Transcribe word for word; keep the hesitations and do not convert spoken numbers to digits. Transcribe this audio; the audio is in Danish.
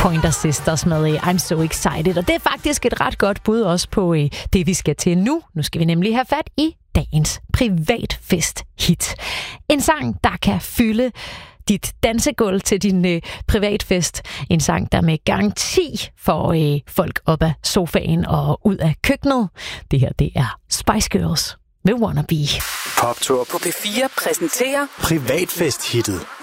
Pointer Sisters med I'm So Excited. Og det er faktisk et ret godt bud også på øh, det, vi skal til nu. Nu skal vi nemlig have fat i dagens privatfest-hit. En sang, der kan fylde dit dansegulv til din øh, privatfest. En sang, der med garanti får øh, folk op af sofaen og ud af køkkenet. Det her, det er Spice Girls med Wannabe. Poptour på P fire præsenterer privatfest-hittet.